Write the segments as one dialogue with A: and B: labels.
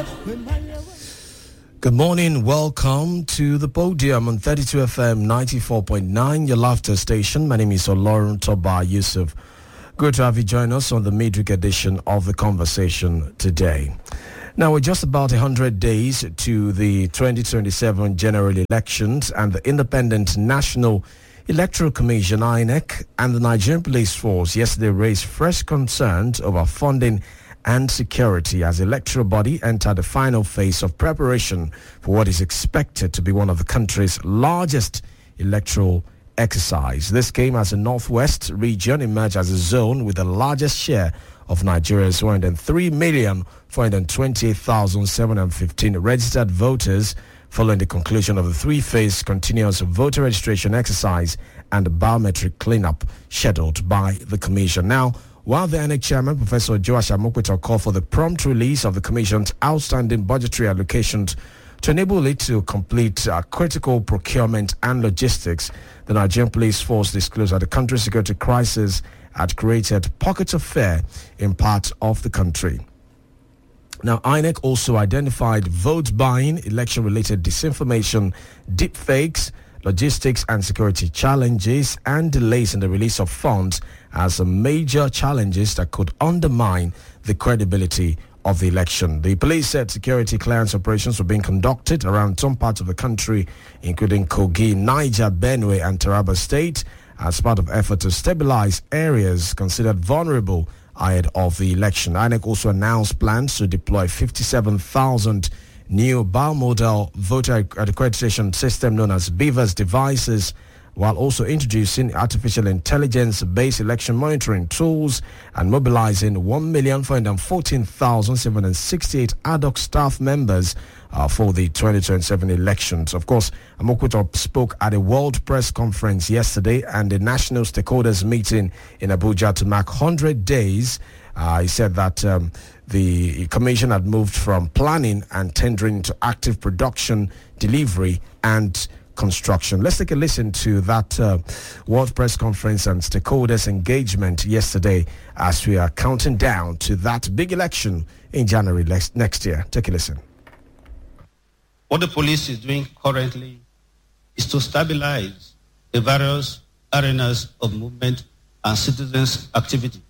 A: Good morning, welcome to the podium on 32 FM 94.9, your laughter station. My name is Olorun Toba Yusuf. Good to have you join us on the midweek edition of The Conversation today. Now, we're just about 100 days to the 2027 general elections, and the Independent National Electoral Commission, INEC, and the Nigerian Police Force yesterday raised fresh concerns over funding and security as the electoral body entered the final phase of preparation for what is expected to be one of the country's largest electoral exercise. This came as the Northwest region emerged as a zone with the largest share of Nigeria's 103,428,715 registered voters following the conclusion of the three-phase continuous voter registration exercise and the biometric cleanup scheduled by the Commission. Now, while the INEC chairman, Professor Joash Amokwito, called for the prompt release of the Commission's outstanding budgetary allocations to enable it to complete critical procurement and logistics, the Nigerian Police Force disclosed that the country's security crisis had created pockets of fear in parts of the country. Now, INEC also identified vote buying, election-related disinformation, deepfakes, logistics and security challenges, and delays in the release of funds as major challenges that could undermine the credibility of the election. The police said security clearance operations were being conducted around some parts of the country, including Kogi, Niger, Benue, and Taraba State, as part of effort to stabilize areas considered vulnerable ahead of the election. INEC also announced plans to deploy 57,000 new biomodal voter accreditation system known as BVAS devices, while also introducing artificial intelligence-based election monitoring tools and mobilizing 1,414,768 ad hoc staff members for the 2027 elections. Of course, Amokwito spoke at a World Press Conference yesterday and a national stakeholders meeting in Abuja to mark 100 days. He said that the Commission had moved from planning and tendering to active production, delivery, and construction. Let's take a listen to that World Press Conference and stakeholders engagement yesterday as we are counting down to that big election in January next year. Take a listen.
B: What the police is doing currently is to stabilize the various arenas of movement and citizens' activity.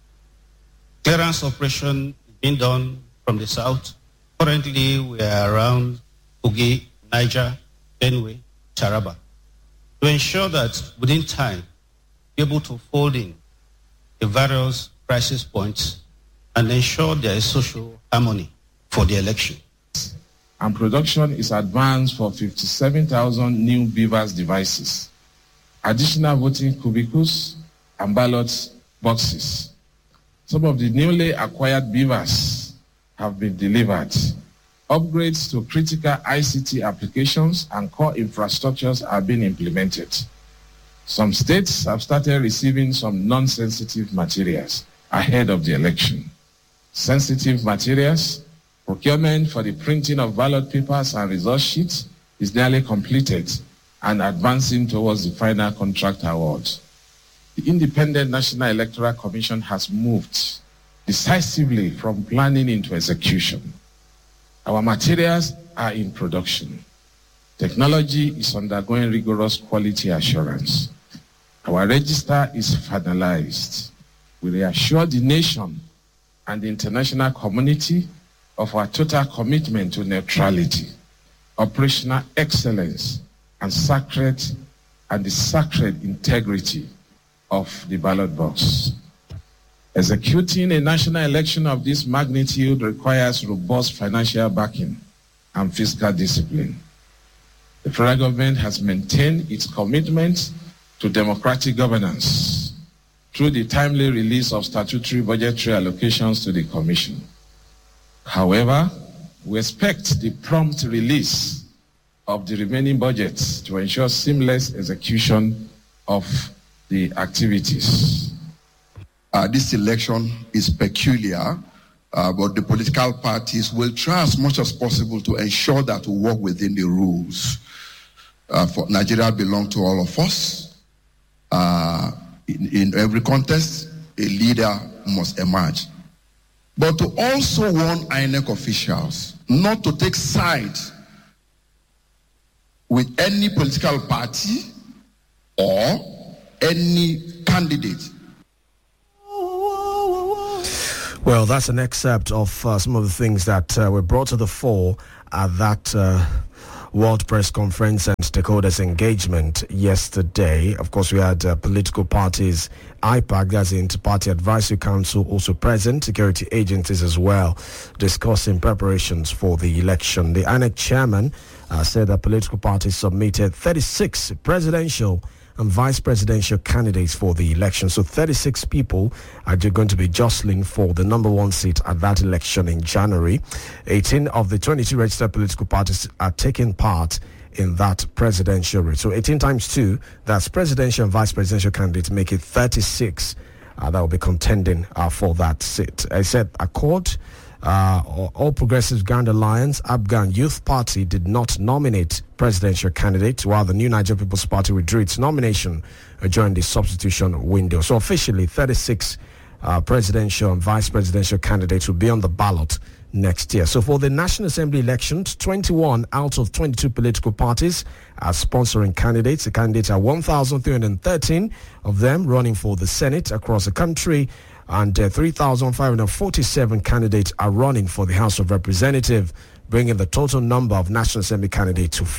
B: Clearance operation is being done from the south. Currently, we are around Kogi, Niger, Benue, Taraba, to ensure that within time, be able to fold in the various crisis points and ensure there is social harmony for the election.
C: And production is advanced for 57,000 new BVAS devices, additional voting cubicles, and ballot boxes. Some of the newly acquired BVAS have been delivered. Upgrades to critical ICT applications and core infrastructures are being implemented. Some states have started receiving some non-sensitive materials ahead of the election. Sensitive materials, procurement for the printing of ballot papers and result sheets is nearly completed and advancing towards the final contract award. The Independent National Electoral Commission has moved decisively from planning into execution. Our materials are in production. Technology is undergoing rigorous quality assurance. Our register is finalized. We reassure the nation and the international community of our total commitment to neutrality, operational excellence, and the sacred integrity of the ballot box. Executing a national election of this magnitude requires robust financial backing and fiscal discipline. The federal government has maintained its commitment to democratic governance through the timely release of statutory budgetary allocations to the Commission. However, we expect the prompt release of the remaining budgets to ensure seamless execution of the activities.
D: This election is peculiar, but the political parties will try as much as possible to ensure that we work within the rules. For Nigeria belongs to all of us. In every contest, a leader must emerge. but to also warn INEC officials not to take sides with any political party or any candidate.
A: Well, that's an excerpt of some of the things that were brought to the fore at that World Press Conference and stakeholders engagement yesterday. Of course, we had political parties, IPAC, that's the Inter-Party Advisory Council, also present, security agencies as well, discussing preparations for the election. The INEC chairman said that political parties submitted 36 presidential and vice presidential candidates for the election. So 36 people are going to be jostling for the number one seat at that election in January. 18 of the 22 registered political parties are taking part in that presidential race. So 18 times 2, that's presidential and vice presidential candidates, make it 36 that will be contending for that seat. I said Accord, All Progressives Grand Alliance, Afghan Youth Party did not nominate presidential candidates, while the New Nigeria People's Party withdrew its nomination during the substitution window. So officially, 36 presidential and vice presidential candidates will be on the ballot next year. So for the National Assembly elections, 21 out of 22 political parties are sponsoring candidates. The candidates are 1,313 of them running for the Senate across the country, and 3,547 candidates are running for the House of Representatives, bringing the total number of National Assembly candidates to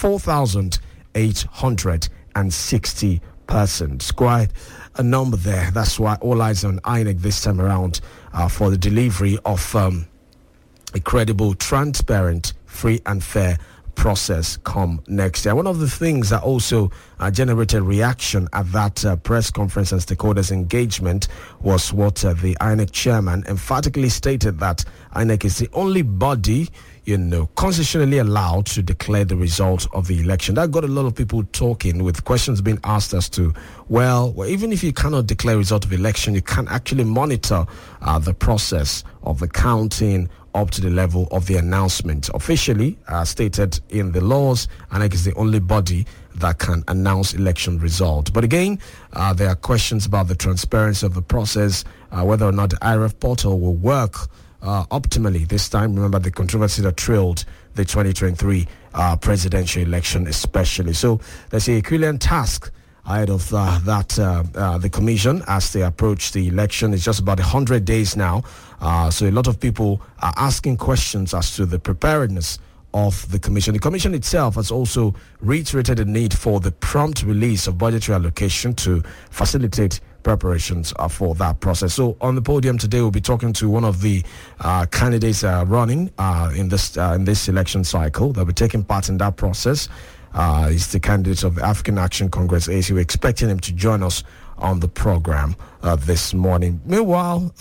A: 4,860 persons. Quite a number there. That's why all eyes on INEC this time around for the delivery of a credible, transparent, free and fair process come next year. One of the things that also generated reaction at that press conference and stakeholders engagement was what the INEC chairman emphatically stated, that INEC is the only body constitutionally allowed to declare the result of the election. That got a lot of people talking, with questions being asked as to, well, even if you cannot declare result of election, you can actually monitor the process of the counting up to the level of the announcement. Officially stated in the laws, INEC is the only body that can announce election result. But again, there are questions about the transparency of the process, whether or not the IREF portal will work optimally this time. Remember the controversy that trailed the 2023 presidential election especially. So there's a Herculean task ahead of the commission as they approach the election. It's just about 100 days now. So a lot of people are asking questions as to the preparedness of the commission. The commission itself has also reiterated the need for the prompt release of budgetary allocation to facilitate preparations for that process. So on the podium today, we'll be talking to one of the candidates running in this election cycle. They'll be taking part in that process. He's the candidate of the African Action Congress, AC. We're expecting him to join us on the program this morning. Meanwhile,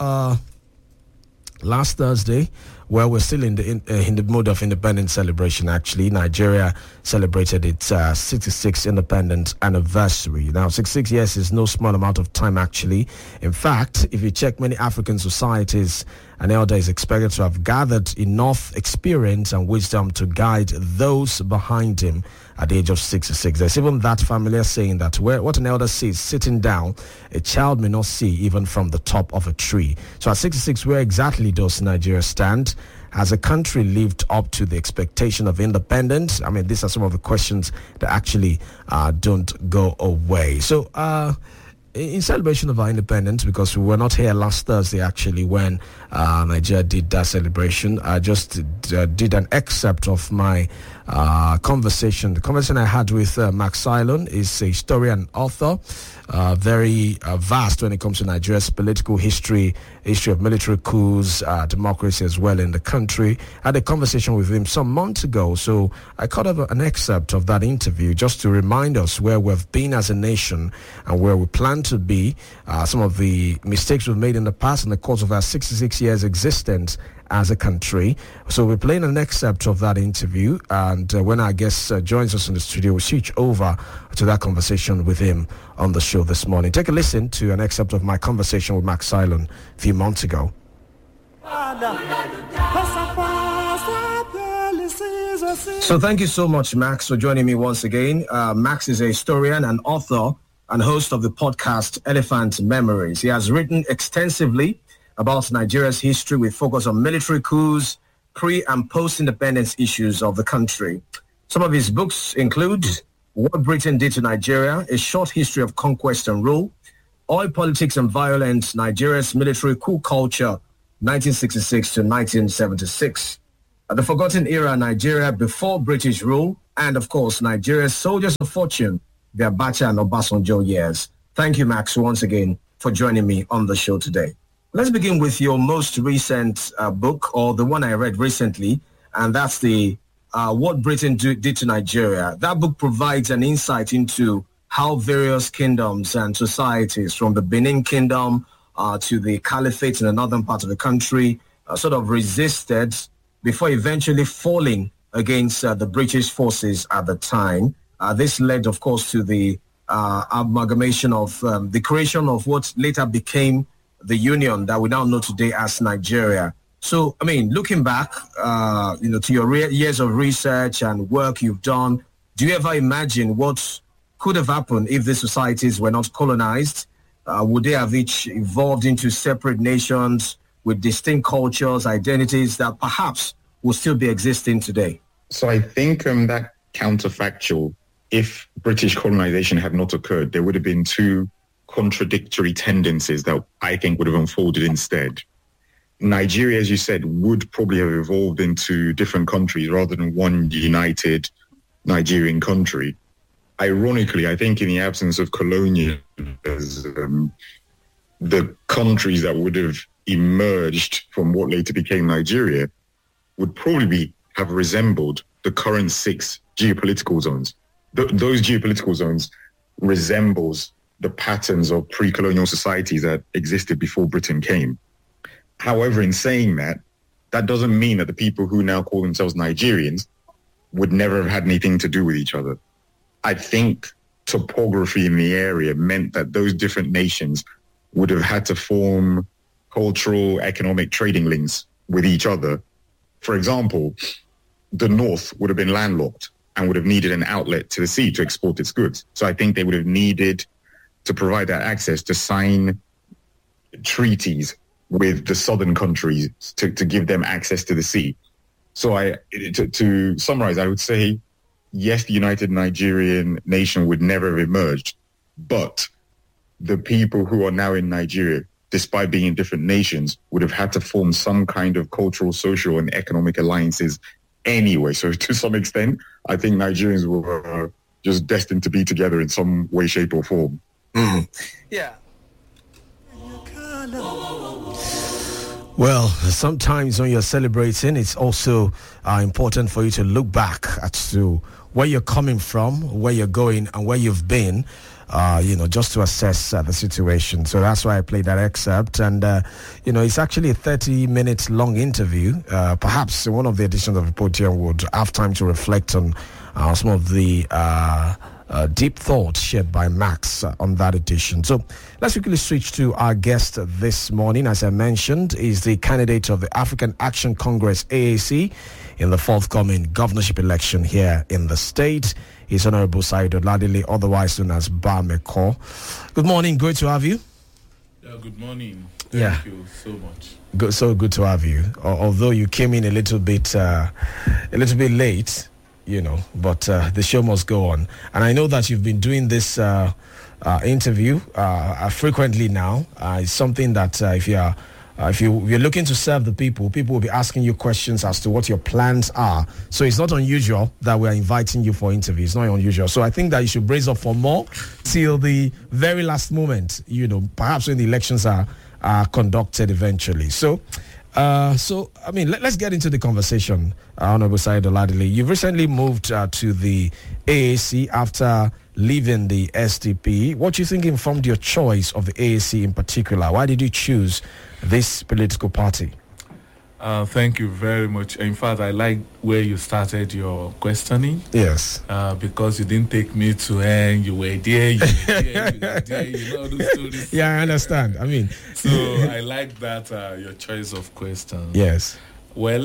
A: last Thursday, we're still in the mood of independence celebration. Actually, Nigeria celebrated its 66th independence anniversary. Now, 66 years is no small amount of time, actually. In fact, if you check many African societies, an elder is expected to have gathered enough experience and wisdom to guide those behind him at the age of 66. There's even that familiar saying that what an elder sees sitting down, a child may not see even from the top of a tree. So at 66, where exactly does Nigeria stand? Has a country lived up to the expectation of independence? I mean, these are some of the questions that actually don't go away. So in celebration of our independence, because we were not here last Thursday actually when Nigeria did that celebration, I just did an excerpt of my conversation. The conversation I had with Max Silon is a historian and author, very vast when it comes to Nigeria's political history of military coups, democracy as well in the country. I had a conversation with him some months ago, so I caught up an excerpt of that interview just to remind us where we've been as a nation and where we plan to be, some of the mistakes we've made in the past in the course of our 66 years existence as a country. So we're playing an excerpt of that interview, and when our guest joins us in the studio, we'll switch over to that conversation with him on the show this morning. Take a listen to an excerpt of my conversation with Max Silon a few months ago. So thank you so much, Max, for joining me once again. Max is a historian and author and host of the podcast Elephant Memories. He has written extensively about Nigeria's history with focus on military coups, pre- and post-independence issues of the country. Some of his books include What Britain Did to Nigeria, A Short History of Conquest and Rule, Oil Politics and Violence, Nigeria's Military Coup Culture, 1966 to 1976, The Forgotten Era, Nigeria Before British Rule, and of course, Nigeria's Soldiers of Fortune, the Abacha and Obasanjo years. Thank you, Max, once again for joining me on the show today. Let's begin with your most recent book, or the one I read recently, and that's the What Britain Did to Nigeria. That book provides an insight into how various kingdoms and societies, from the Benin Kingdom to the Caliphate in the northern part of the country, sort of resisted before eventually falling against the British forces at the time. This led, of course, to the amalgamation of the creation of what later became the union that we now know today as Nigeria. So, I mean, looking back, to your years of research and work you've done, do you ever imagine what could have happened if these societies were not colonized? Would they have each evolved into separate nations with distinct cultures, identities that perhaps will still be existing today?
E: So I think that counterfactual, if British colonization had not occurred, there would have been two contradictory tendencies that I think would have unfolded instead. Nigeria, as you said, would probably have evolved into different countries rather than one united Nigerian country. Ironically, I think in the absence of colonialism, the countries that would have emerged from what later became Nigeria would probably have resembled the current 6 geopolitical zones. Those geopolitical zones resembles the patterns of pre-colonial societies that existed before Britain came. However, in saying that, that doesn't mean that the people who now call themselves Nigerians would never have had anything to do with each other. I think topography in the area meant that those different nations would have had to form cultural, economic trading links with each other. For example, the North would have been landlocked and would have needed an outlet to the sea to export its goods. So I think they would have needed to provide that access to sign treaties with the southern countries to give them access to the sea. So to summarize, I would say, yes, the United Nigerian nation would never have emerged, but the people who are now in Nigeria, despite being in different nations, would have had to form some kind of cultural, social, and economic alliances anyway. So to some extent, I think Nigerians were just destined to be together in some way, shape, or form.
A: Mm. Yeah. Well, sometimes when you're celebrating, it's also important for you to look back to where you're coming from, where you're going, and where you've been, just to assess the situation. So that's why I played that excerpt. And, it's actually a 30-minute long interview. Perhaps one of the editions of Reportian would have time to reflect on some of the deep thoughts shared by Max on that edition. So let's quickly switch to our guest this morning. As I mentioned, is the candidate of the African Action Congress, AAC, in the forthcoming governorship election here in the state. He's Honorable Said Oladele, otherwise known as Bameko. Good morning. Great to have you.
F: Good morning. Thank you so much.
A: Good to have you. Although you came in a little bit late, but the show must go on. And I know that you've been doing this interview frequently now. It's something that if you're looking to serve the people will be asking you questions as to what your plans are. So it's not unusual that we're inviting you for interviews. It's not unusual. So I think that you should brace up for more till the very last moment, perhaps when the elections are conducted eventually. So let's get into the conversation, Honorable Said Oladele. You've recently moved to the AAC after leaving the SDP. What do you think informed your choice of the AAC in particular? Why did you choose this political party?
F: Thank you very much. In fact, I like where you started your questioning.
A: Yes.
F: Because you didn't take me to end. You were there, you know the stories.
A: Yeah, I understand.
F: So I like that, your choice of questions.
A: Yes.
F: Well,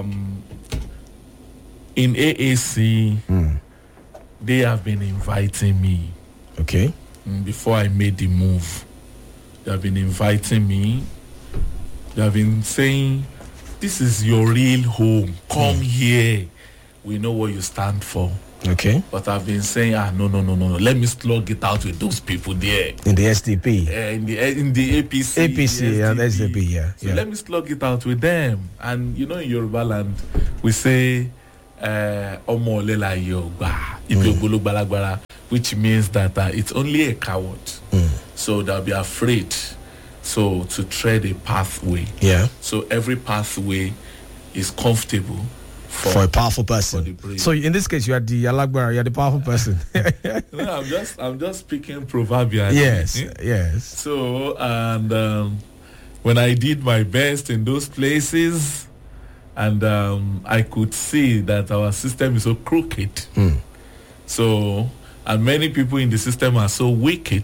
F: in AAC, they have been inviting me.
A: Okay.
F: Before I made the move, they have been inviting me They have been saying, this is your real home. Come here. We know what you stand for.
A: Okay.
F: But I've been saying, no. Let me slug it out with those people there.
A: In the SDP.
F: In the APC.
A: APC and SDP, yeah.
F: So let me slug it out with them. And you know, in Yoruba land, we say, Omo lela yoba, which means that it's only a coward. So they'll be afraid. So to tread a pathway.
A: Yeah.
F: So every pathway is comfortable
A: for a powerful person. So in this case, you are the Alagbara, you are the powerful person.
F: No, I'm just speaking proverbially.
A: Yes.
F: So and when I did my best in those places, and I could see that our system is so crooked. So and many people in the system are so wicked.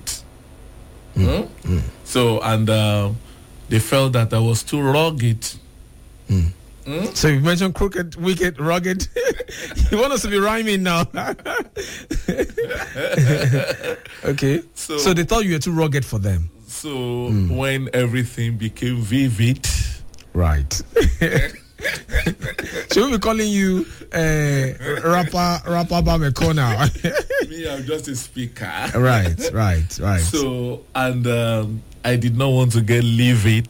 F: So and they felt that I was too rugged.
A: So you mentioned crooked, wicked, rugged. You want us to be rhyming now? Okay. So they thought you were too rugged for them.
F: So when everything became vivid,
A: right? So we'll be calling you rapper Bameko now.
F: Me, I'm just a speaker.
A: Right.
F: So and I did not want to get livid.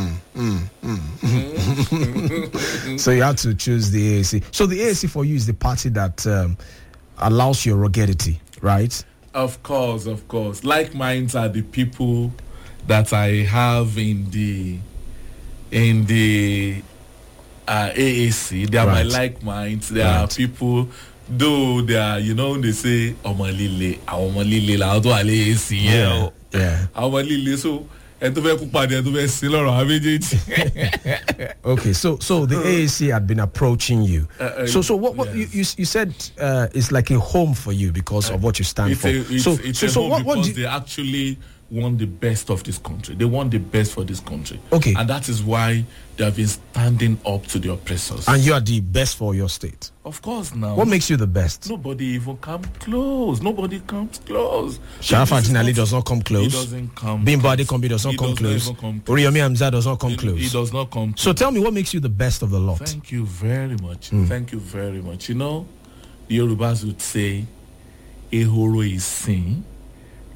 A: So you had to choose the AAC. So the AAC for you is the party that allows your ruggedity, right?
F: Of course. Like minds are the people that I have in the AAC. They are my like minds. They are people, though they are, they say Omalile, AAC,
A: yeah.
F: Omalile, so okay,
A: so the AAC had been approaching you. So what you said is like a home for you because of what you stand for.
F: It's a home because they actually want the best of this country. They want the best for this country.
A: Okay.
F: And that is why they have been standing up to the oppressors.
A: And you are the best for your state.
F: Of course now.
A: What makes you the best?
F: Nobody even comes close. Nobody comes close.
A: Sharafa Adinali does not come close.
F: He doesn't come
A: Bimbo Adekombi does not come close. Oriyomi Hamzat does not come close.
F: He does not come close.
A: So tell me what makes you the best of the lot.
F: Thank you very much. Thank you very much. The Yorubas would say, Ehoro is sin. I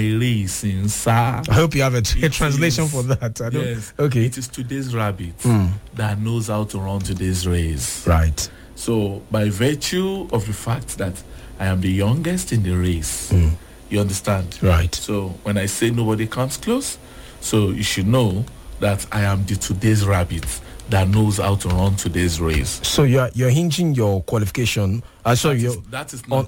A: hope you have a translation for that.
F: Yes.
A: Okay.
F: It is today's rabbit that knows how to run today's race.
A: Right.
F: So by virtue of the fact that I am the youngest in the race, you understand?
A: Right.
F: So when I say nobody comes close, so you should know that I am the today's rabbit that knows how to run today's race.
A: So you're hinging your qualification.
F: That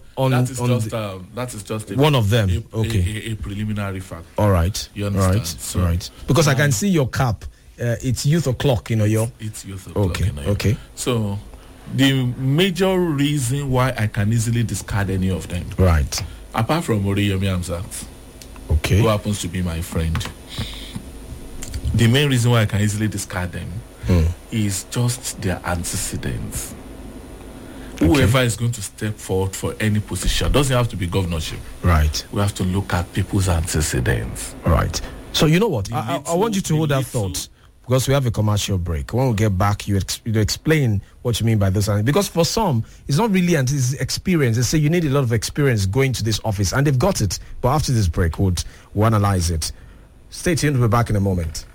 F: is just
A: one of them.
F: A preliminary fact.
A: All right.
F: You understand?
A: All right. Because I can see your cap. It's youth o'clock. It's
F: youth o'clock.
A: Okay.
F: So the major reason why I can easily discard any of them,
A: right?
F: Apart from Oriyomi Hamzat,
A: okay,
F: who happens to be my friend, the main reason why I can easily discard them is just their antecedents. Okay. Whoever is going to step forward for any position doesn't have to be governorship.
A: Right.
F: We have to look at people's antecedents.
A: All right. So you know what? I want you to hold that thought because we have a commercial break. When we get back, you explain what you mean by this. Because for some, it's not really it's experience. They say you need a lot of experience going to this office, and they've got it. But after this break, we'll analyze it. Stay tuned. We'll be back in a moment.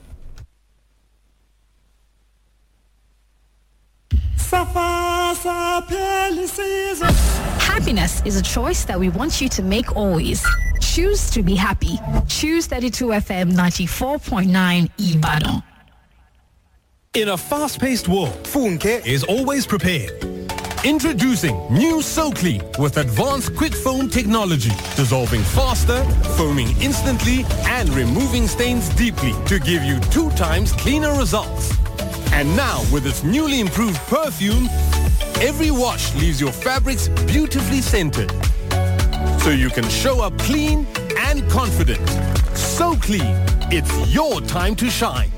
G: Happiness is a choice that we want you to make always. Choose to be happy. Choose 32 FM 94.9 Ibadan.
H: In a fast-paced world, Funke is always prepared. Introducing new SoClean with advanced quick foam technology, dissolving faster, foaming instantly, and removing stains deeply to give you 2 times cleaner results. And now, with its newly improved perfume, every wash leaves your fabrics beautifully scented. So you can show up clean and confident. So clean, it's your time to shine.